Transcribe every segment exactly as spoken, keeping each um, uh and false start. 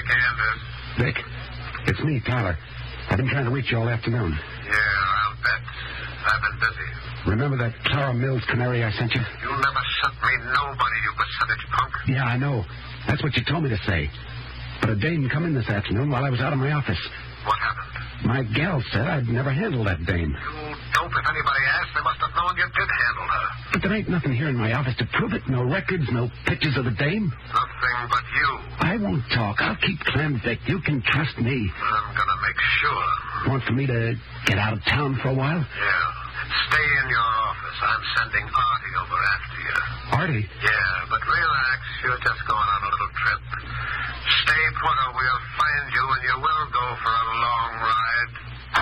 Vic Anders. Vic, it's me, Tyler. I've been trying to reach you all afternoon. Yeah, I'll bet. I've been busy. Remember that Clara Mills canary I sent you? You never sent me nobody, you percentage punk. Yeah, I know. That's what you told me to say. But a dame come in this afternoon while I was out of my office. What happened? My gal said I'd never handle that dame. You dope. If anybody asked, they must have known you did handle her. But there ain't nothing here in my office to prove it. No records, no pictures of the dame. Nothing but you. I won't talk. I'll keep clam, Vic. You can trust me. I'm going to make sure. Want for me to get out of town for a while? Yeah. Stay in your office. I'm sending Artie over after you. Artie? Yeah, but relax. You're just going on a little trip. Stay put or we'll find you and you will go for a long ride.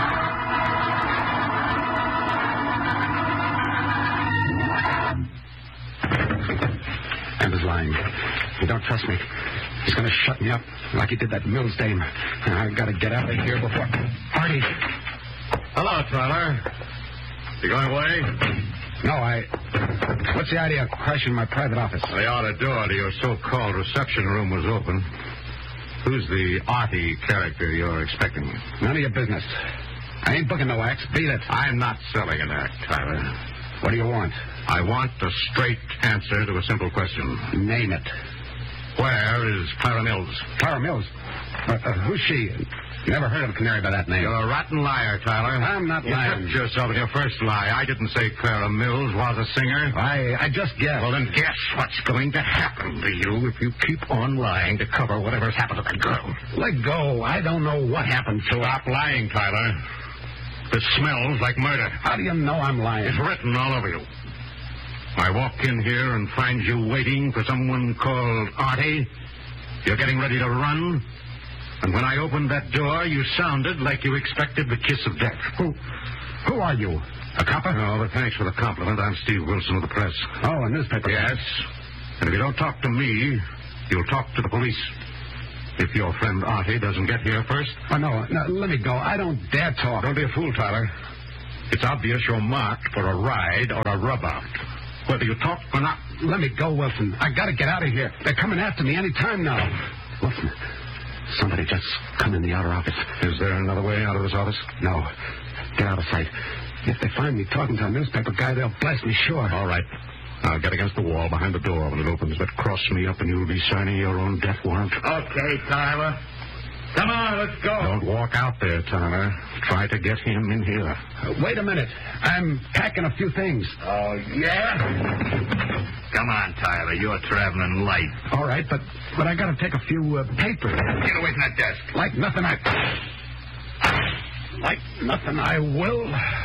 Amber's lying. You don't trust me. He's going to shut me up like he did that Mills dame. I've got to get out of here before... Artie! Hello, Tyler. You going away? No, I... What's the idea of crashing my private office? The outer door to your so-called reception room was open. Who's the Artie character you're expecting? None of your business. I ain't booking no acts. Beat it. I'm not selling an act, Tyler. What do you want? I want a straight answer to a simple question. Name it. Where is Clara Mills? Clara Mills? Uh, uh, who's she? Never heard of a canary by that name. You're a rotten liar, Tyler. I'm not you lying. You tripped yourself in your first lie. I didn't say Clara Mills was a singer. I I just guessed. Well, then guess what's going to happen to you if you keep on lying to cover whatever's happened to that girl. Let go. I don't know what happened to her. Stop lying, Tyler. This smells like murder. How do you know I'm lying? It's written all over you. I walk in here and find you waiting for someone called Artie. You're getting ready to run. And when I opened that door, you sounded like you expected the kiss of death. Who, who are you? A copper? No, but thanks for the compliment. I'm Steve Wilson of the press. Oh, a newspaper. Yes. And if you don't talk to me, you'll talk to the police. If your friend Artie doesn't get here first. Oh, no, no, let me go. I don't dare talk. Don't be a fool, Tyler. It's obvious you're marked for a ride or a rub-out. Whether you talk or not. Let me go, Wilson. I gotta get out of here. They're coming after me any time now. Wilson, somebody just come in the outer office. Is there another way out of this office? No. Get out of sight. If they find me talking to a newspaper guy, they'll blast me sure. All right. I'll get against the wall behind the door when it opens, but cross me up and you'll be signing your own death warrant. Okay, Tyler. Come on, let's go. Don't walk out there, Tyler. Try to get him in here. Uh, wait a minute. I'm packing a few things. Oh, yeah? Come on, Tyler. You're traveling light. All right, but but I got to take a few uh, papers. Get away from that desk. Like nothing I... Like nothing I will.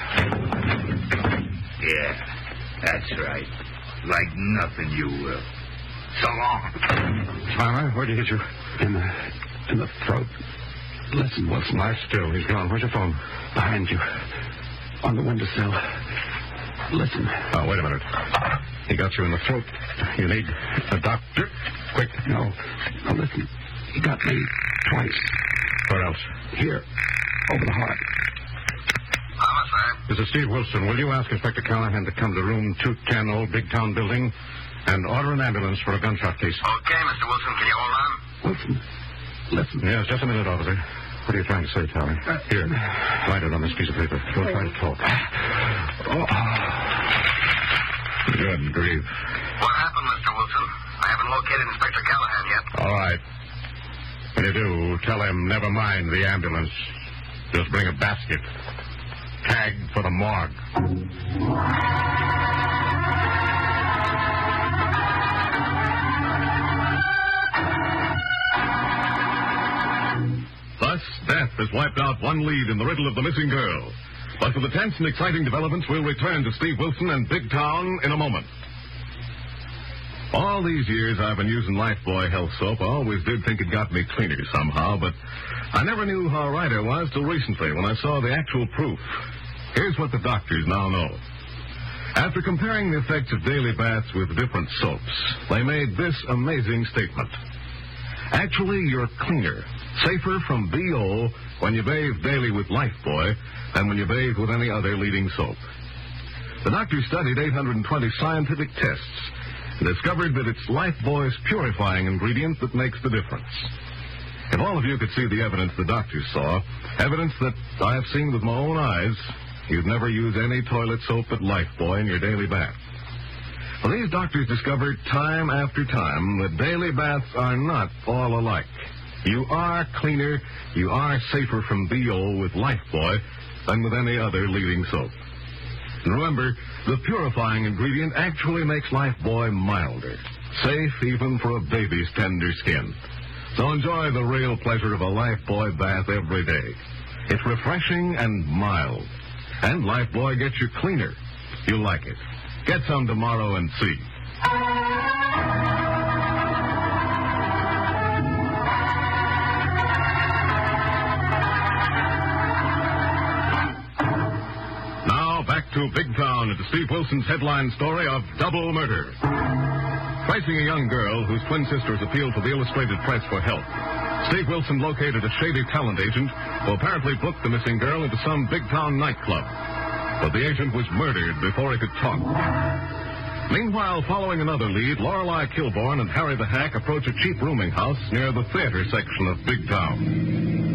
Yeah, that's right. Like nothing you will. So long. Tyler, where'd he hit you? In the... in the throat. Listen, Wilson. Lie still. He's gone. Where's your phone? Behind you. On the windowsill. Listen. Oh, wait a minute. He got you in the throat. You need a doctor. Quick. No. No, listen. He got me twice. Where else? Here. Over the heart. Homicide. This is Steve Wilson. Will you ask Inspector Callahan to come to room two ten, Old Big Town Building, and order an ambulance for a gunshot case? Okay, Mister Wilson. Can you hold on? Wilson. Listen. Yes, just a minute, officer. What are you trying to say, Tyler? Uh, Here, write it on this piece of paper. Don't try to talk. Oh. Good grief. What happened, Mister Wilson? I haven't located Inspector Callahan yet. All right. When you do, tell him never mind the ambulance. Just bring a basket. Tag for the morgue. Thus, death has wiped out one lead in the riddle of the missing girl. But for the tense and exciting developments, we'll return to Steve Wilson and Big Town in a moment. All these years I've been using Lifebuoy Health Soap. I always did think it got me cleaner somehow, but I never knew how right I was till recently when I saw the actual proof. Here's what the doctors now know. After comparing the effects of daily baths with different soaps, they made this amazing statement. Actually, you're cleaner, safer from B O when you bathe daily with Lifebuoy than when you bathe with any other leading soap. The doctors studied eight hundred twenty scientific tests and discovered that it's Lifebuoy's purifying ingredient that makes the difference. If all of you could see the evidence the doctors saw, evidence that I have seen with my own eyes, you'd never use any toilet soap but Lifebuoy in your daily bath. Well, these doctors discovered time after time that daily baths are not all alike. You are cleaner, you are safer from B O with Lifebuoy than with any other leading soap. And remember, the purifying ingredient actually makes Lifebuoy milder, safe even for a baby's tender skin. So enjoy the real pleasure of a Lifebuoy bath every day. It's refreshing and mild. And Lifebuoy gets you cleaner. You'll like it. Get some tomorrow and see. Now back to Big Town and to Steve Wilson's headline story of double murder. Tracing a young girl whose twin sisters appealed to the Illustrated Press for help, Steve Wilson located a shady talent agent who apparently booked the missing girl into some big-town nightclub. But the agent was murdered before he could talk. Meanwhile, following another lead, Lorelei Kilborn and Harry the Hack approach a cheap rooming house near the theater section of Big Town.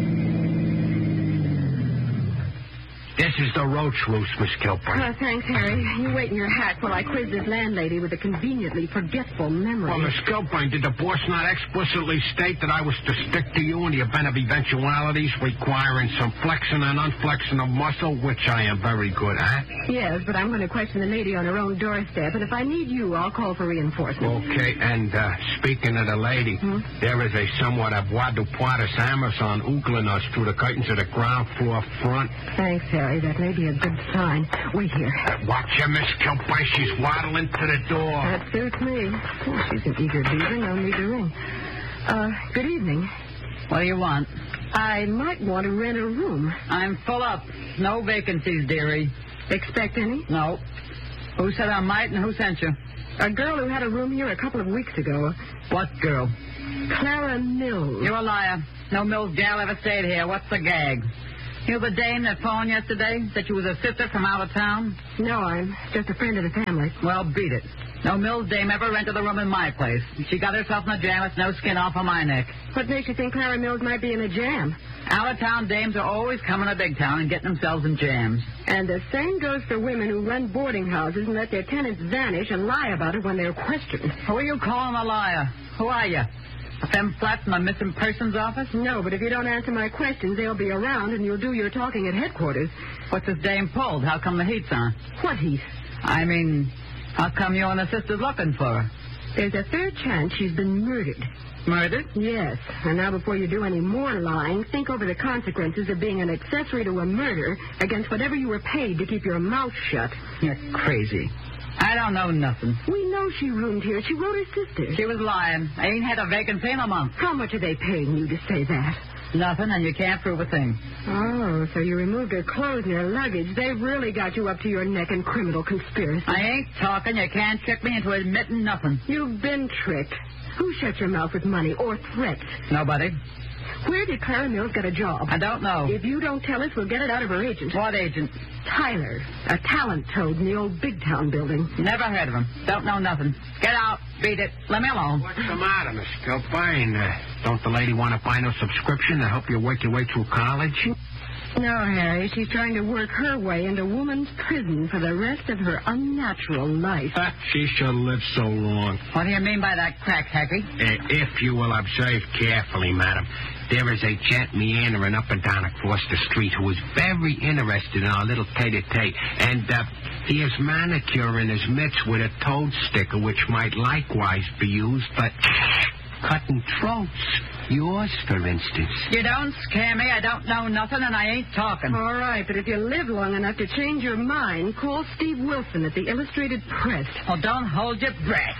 This is the Roach Roost, Miss Kilburn. Oh, thanks, Harry. You wait in your hat while I quiz this landlady with a conveniently forgetful memory. Well, Miss Kilburn, did the boss not explicitly state that I was to stick to you in the event of eventualities requiring some flexing and unflexing of muscle, which I am very good at? Yes, but I'm going to question the lady on her own doorstep, and if I need you, I'll call for reinforcements. Okay, and uh, speaking of the lady, hmm? there is a somewhat avoirdupois Amazon oogling us through the curtains of the ground floor front. Thanks, Harry. That may be a good sign. Wait here. Watch her, Miss Kilburn. She's waddling to the door. That suits me. Oh, she's an eager beaver. No need to ring. Uh, good evening. What do you want? I might want to rent a room. I'm full up. No vacancies, dearie. Expect any? No. Who said I might and who sent you? A girl who had a room here a couple of weeks ago. What girl? Clara Mills. You're a liar. No Mills gal ever stayed here. What's the gag? You the dame that phoned yesterday? Said you was a sister from out of town? No, I'm just a friend of the family. Well, beat it. No Mills dame ever rented a room in my place. She got herself in a jam with no skin off of my neck. What makes you think Clara Mills might be in a jam? Out-of-town dames are always coming to big town and getting themselves in jams. And the same goes for women who run boarding houses and let their tenants vanish and lie about it when they're questioned. Who are you calling a liar? Who are you? A femme flat from a missing persons office? No, but if you don't answer my questions, they'll be around and you'll do your talking at headquarters. What's this dame pulled? How come the heat's on? What heat? I mean, how come you and the sister's looking for her? There's a fair chance she's been murdered. Murdered? Yes. And now before you do any more lying, think over the consequences of being an accessory to a murder against whatever you were paid to keep your mouth shut. You're crazy. I don't know nothing. We know she roomed here. She wrote her sister. She was lying. I ain't had a vacancy in a month. How much are they paying you to say that? Nothing, and you can't prove a thing. Oh, so you removed her clothes and her luggage. They've really got you up to your neck in criminal conspiracy. I ain't talking. You can't trick me into admitting nothing. You've been tricked. Who shut your mouth with money or threats? Nobody. Where did Clara Mills get a job? I don't know. If you don't tell us, we'll get it out of her agent. What agent? Tyler, a talent toad in the old Big Town building. Never heard of him. Don't know nothing. Get out. Beat it. Let me alone. What's the matter, Miss Kilburn? Uh, don't the lady want a final subscription to help you work your way through college? No, Harry. She's trying to work her way into woman's prison for the rest of her unnatural life. She shall live so long. What do you mean by that crack, Hacky? Uh, if you will observe carefully, madam, there is a gent meandering up and down across the street who is very interested in our little tete-a-tete, and uh, he is manicuring his mitts with a toad sticker, which might likewise be used, but cutting throats. Yours, for instance. You don't scare me. I don't know nothing, and I ain't talking. All right, but if you live long enough to change your mind, call Steve Wilson at the Illustrated Press. Oh, don't hold your breath.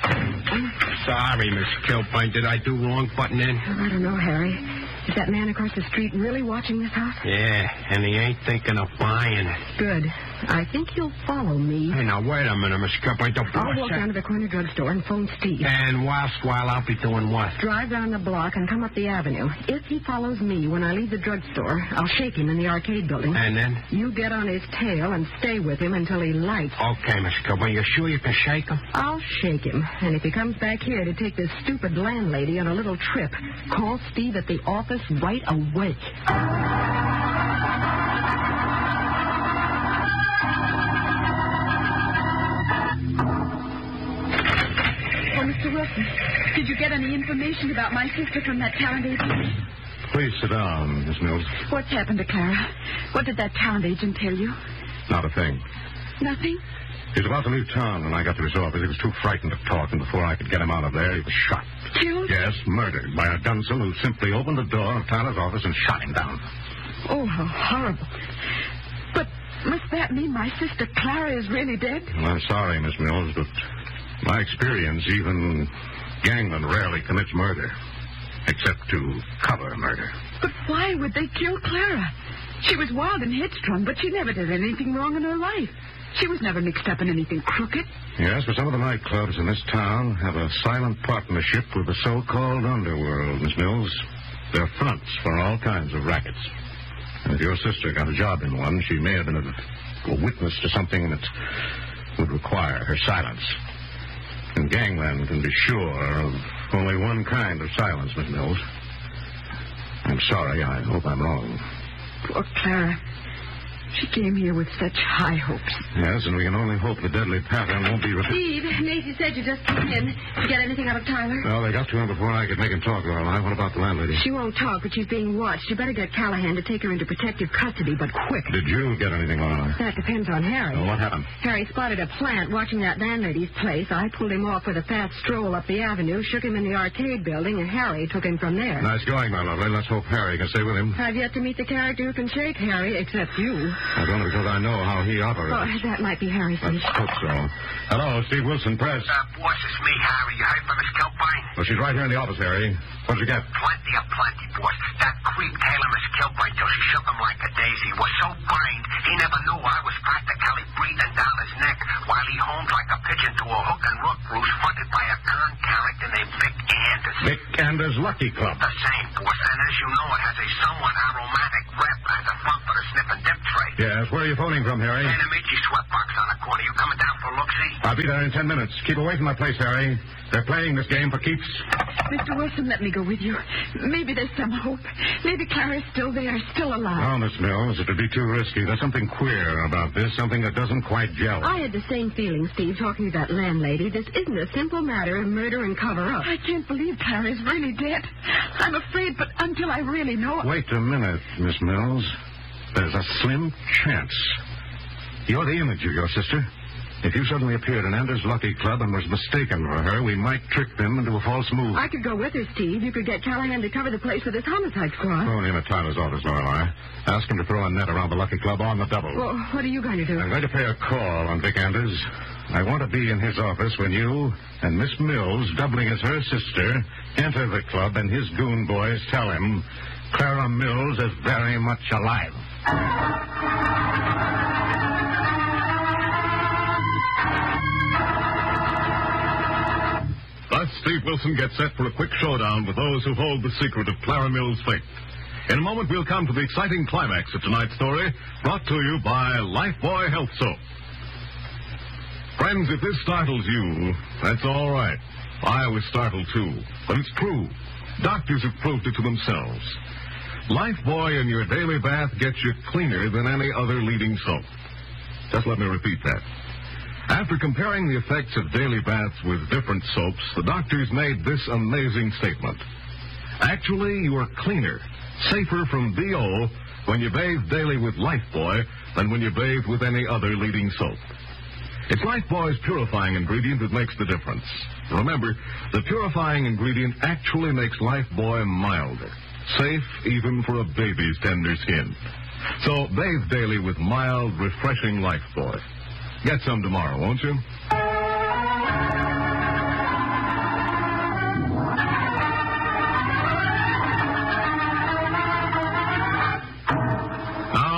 Sorry, Miss Kilburn. Did I do wrong butting in? Oh, I don't know, Harry. Is that man across the street really watching this house? Yeah, and he ain't thinking of buying it. Good. I think he'll follow me. Hey, now, wait a minute, Miss Cupboard. Don't I'll walk down to the corner drugstore and phone Steve. And whilst while I'll be doing what? Drive down the block and come up the avenue. If he follows me when I leave the drugstore, I'll shake him in the arcade building. And then? You get on his tail and stay with him until he lights. Okay, Miss Cupboard. You sure you can shake him? I'll shake him. And if he comes back here to take this stupid landlady on a little trip, call Steve at the office right away. Oh, Mister Wilson, did you get any information about my sister from that talent agent? Please sit down, Miss Mills. What's happened to Clara? What did that talent agent tell you? Not a thing. Nothing? He was about to leave town when I got to his office. He was too frightened to talk, and before I could get him out of there, he was shot. Killed? Yes, murdered by a gunsel who simply opened the door of Tyler's office and shot him down. Oh, how horrible. But must that mean my sister Clara is really dead? Well, I'm sorry, Miss Mills, but my experience, even gangmen rarely commits murder, except to cover murder. But why would they kill Clara? She was wild and headstrong, but she never did anything wrong in her life. She was never mixed up in anything crooked. Yes, but some of the nightclubs in this town have a silent partnership with the so-called underworld, Miss Mills. They're fronts for all kinds of rackets. And if your sister got a job in one, she may have been a, a witness to something that would require her silence. And gangmen can be sure of only one kind of silence, Miss Mills. I'm sorry. I hope I'm wrong. Poor Clara. She came here with such high hopes. Yes, and we can only hope the deadly pattern won't be repeated. Steve, Maisie said you just came in. Did you get anything out of Tyler? Well, they got to him before I could make him talk, Lorelei. What about the landlady? She won't talk, but she's being watched. You better get Callahan to take her into protective custody, but quick. Did you get anything, Lorelei? That depends on Harry. Well, what happened? Harry spotted a plant watching that landlady's place. I pulled him off with a fast stroll up the avenue, shook him in the arcade building, and Harry took him from there. Nice going, my lovely. Let's hope Harry can stay with him. I've yet to meet the character who can shake Harry, except you. I don't know because I know how he operates. Oh, that might be Harry's Let's hope so. Hello, Steve Wilson, press. Uh, boss, it's me, Harry. You heard from Miss Kilbine? Well, she's right here in the office, Harry. What'd you get? Plenty of plenty, boss. That creep Taylor, Miss Kilbine, till she shook him like a daisy, was so blind he never knew I was practically breathing down his neck while he homed like a pigeon to a hook and rook roost fronted by a con character named Vic Anders. Vic Anders' Lucky Club. The same, boss. And as you know, it has a somewhat aromatic rep as a front for the snip and dip trade. Yes, where are you phoning from, Harry? Santa Michi sweatbox on the corner. You coming down for a look-see? I'll be there in ten minutes. Keep away from my place, Harry. They're playing this game for keeps. Mister Wilson, let me go with you. Maybe there's some hope. Maybe Clara's still there, still alive. Oh, Miss Mills, it would be too risky. There's something queer about this, something that doesn't quite gel. I had the same feeling, Steve, talking to that landlady. This isn't a simple matter of murder and cover-up. I can't believe Clara's really dead. I'm afraid, but until I really know... Wait a minute, Miss Mills. There's a slim chance. You're the image of your sister. If you suddenly appeared in Anders' Lucky Club and was mistaken for her, we might trick them into a false move. I could go with her, Steve. You could get Callahan to cover the place with his homicide squad. Phone him at Tyler's office, Lorelei. Ask him to throw a net around the Lucky Club on the double. Well, what are you going to do? I'm going to pay a call on Vic Anders. I want to be in his office when you and Miss Mills, doubling as her sister, enter the club and his goon boys tell him Clara Mills is very much alive. Thus, Steve Wilson gets set for a quick showdown with those who hold the secret of Clara Mills' fate. In a moment, we'll come to the exciting climax of tonight's story, brought to you by Lifebuoy Health Soap. Friends, if this startles you, that's all right. I was startled, too. But it's true. Doctors have proved it to themselves. Lifebuoy in your daily bath gets you cleaner than any other leading soap. Just let me repeat that. After comparing the effects of daily baths with different soaps, the doctors made this amazing statement. Actually, you are cleaner, safer from B O when you bathe daily with Lifebuoy than when you bathe with any other leading soap. It's Lifebuoy's purifying ingredient that makes the difference. Remember, the purifying ingredient actually makes Lifebuoy milder, safe even for a baby's tender skin. So bathe daily with mild, refreshing Lifebuoy. Get some tomorrow, won't you? Now, back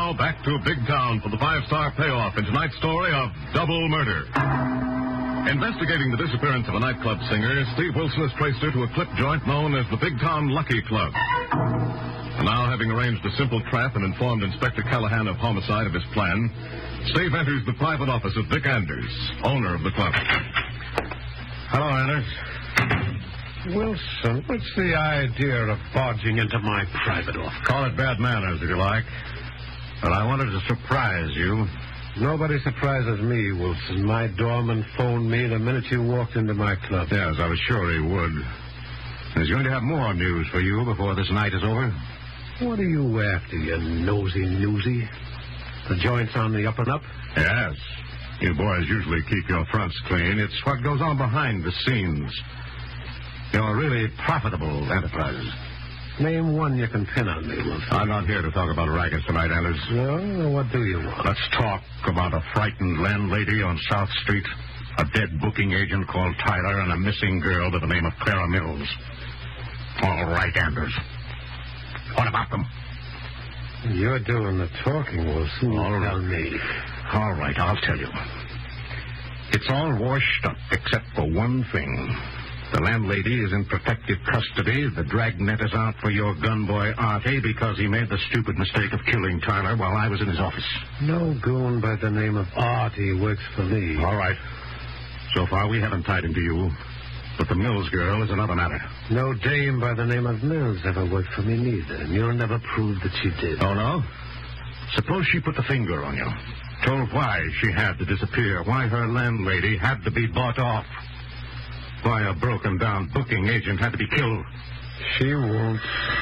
to Big Town for the five-star payoff in tonight's story of Double Murder. Investigating the disappearance of a nightclub singer, Steve Wilson has traced her to a clip joint known as the Big Town Lucky Club. And now, having arranged a simple trap and informed Inspector Callahan of homicide of his plan, Steve enters the private office of Vic Anders, owner of the club. Hello, Anders. Wilson, what's the idea of barging into my private office? Call it bad manners, if you like. But I wanted to surprise you. Nobody surprises me, Wilson. My doorman phoned me the minute you walked into my club. Yes, I was sure he would. He's going to have more news for you before this night is over. What are you after, you nosy newsy? The joint's on the up and up? Yes. You boys usually keep your fronts clean. It's what goes on behind the scenes. You're really profitable enterprises. Name one you can pin on me, Wilson. I'm not here to talk about rackets tonight, Anders. No? What do you want? Let's talk about a frightened landlady on South Street, a dead booking agent called Tyler, and a missing girl by the name of Clara Mills. All right, Anders. What about them? You're doing the talking, Wilson. All right. Tell me. All right, I'll tell you. It's all washed up except for one thing. The landlady is in protective custody. The dragnet is out for your gun boy, Artie, because he made the stupid mistake of killing Tyler while I was in his office. No goon by the name of Artie works for me. All right. So far, we haven't tied him to you. But the Mills girl is another matter. No dame by the name of Mills ever worked for me neither, and you'll never prove that she did. Oh, no? Suppose she put the finger on you. Told why she had to disappear, why her landlady had to be bought off. Why a broken-down booking agent had to be killed. She won't.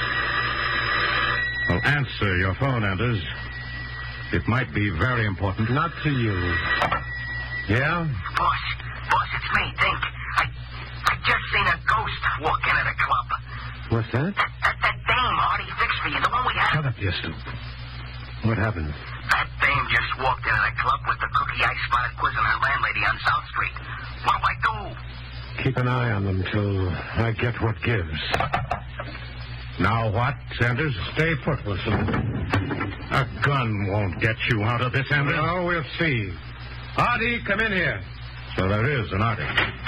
Well, answer your phone, Anders. It might be very important. Not to you. Yeah? Boss, boss, it's me, Dink. I, I just seen a ghost walk into the club. What's that? That, that, that dame Artie fixed for you, the one we had. Shut up, you stupid. What happened? That dame just walked into the club with the cookie I spotted quizzing her landlady on South Street. What do I do? Keep an eye on them till I get what gives. Now what, Sanders? Stay put, Wilson. A gun won't get you out of this, Sanders. Oh, we'll see. Artie, come in here. So there is an Artie.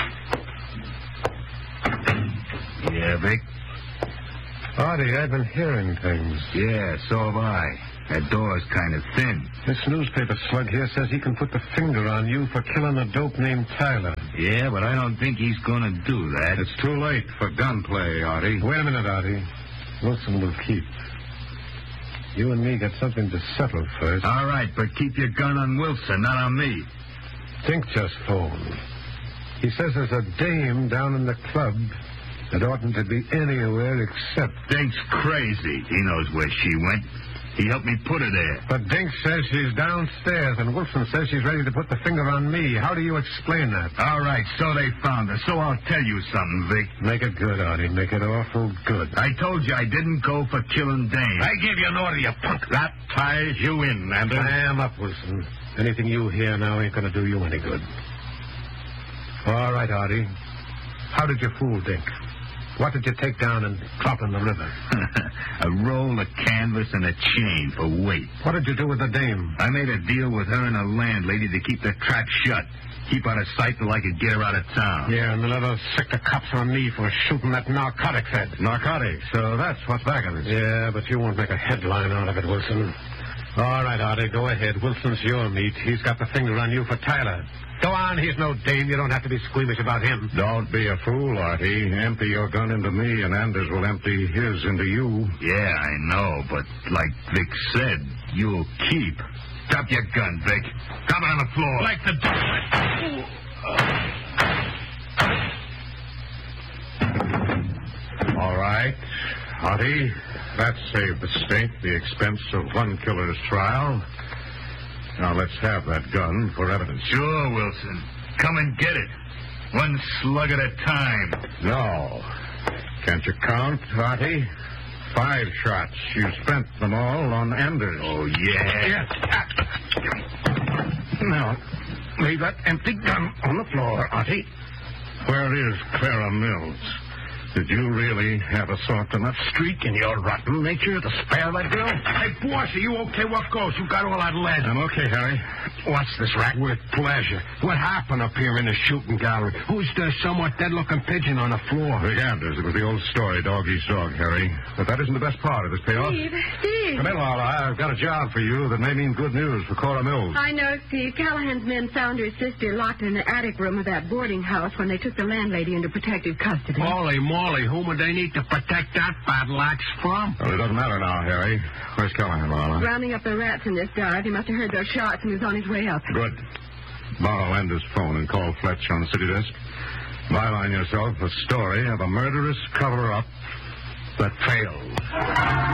Yeah, Vic? Artie, I've been hearing things. Yeah, so have I. That door's kind of thin. This newspaper slug here says he can put the finger on you for killing a dope named Tyler. Yeah, but I don't think he's going to do that. It's too late for gunplay, Artie. Wait a minute, Artie. Wilson will keep. You and me got something to settle first. All right, but keep your gun on Wilson, not on me. Dink just phoned. He says there's a dame down in the club that oughtn't to be anywhere except... Dink's crazy. He knows where she went. He helped me put her there. But Dink says she's downstairs, and Wilson says she's ready to put the finger on me. How do you explain that? All right, so they found her. So I'll tell you something, Vic. Make it good, Artie. Make it awful good. I told you I didn't go for killing Dame. I gave you an order, you punk. That ties you in, Anders. I am up, Wilson. Anything you hear now ain't going to do you any good. All right, Artie. How did you fool Dink? What did you take down and drop in the river? A roll of canvas and a chain for weight. What did you do with the dame? I made a deal with her and her landlady to keep the trap shut. Keep out of sight till I could get her out of town. Yeah, and let her sick the cops on me for shooting that narcotics head. Narcotics? So that's what's back of it. Yeah, but you won't make a headline out of it, Wilson. All right, Artie, go ahead. Wilson's your meat. He's got the finger on you for Tyler. Go on, he's no dame. You don't have to be squeamish about him. Don't be a fool, Artie. Empty your gun into me, and Anders will empty his into you. Yeah, I know, but like Vic said, you'll keep. Drop your gun, Vic. Drop it on the floor. Like the door. All right, Artie. That saved the state the expense of one killer's trial. Now, let's have that gun for evidence. Sure, Wilson. Come and get it. One slug at a time. No. Can't you count, Artie? Five shots. You spent them all on Anders. Oh, yeah? Yes. Now, leave that empty gun on the floor, Artie. Where is Clara Mills? Did you really have a soft enough streak in your rotten nature to spare that girl? Hey, boss, are you okay? What goes? You got all that lead. I'm okay, Harry. What's this racket? With pleasure. What happened up here in the shooting gallery? Who's the somewhat dead-looking pigeon on the floor? Rick Anders. It was the old story, dog eats dog, Harry. But that isn't the best part of this payoff. Steve, Steve. Come in, Laura. I've got a job for you that may mean good news for Cora Mills. I know, Steve. Callahan's men found her sister locked in the attic room of that boarding house when they took the landlady into protective custody. Holy moly, whom would they need to protect that bad lax from? Well, it doesn't matter now, Harry. Where's Callahan, Laura? Rounding up the rats in this dive. He must have heard those shots and was on his way up. Good. Borrow Anders' phone and call Fletch on the city desk. Byline yourself a story of a murderous cover-up that failed.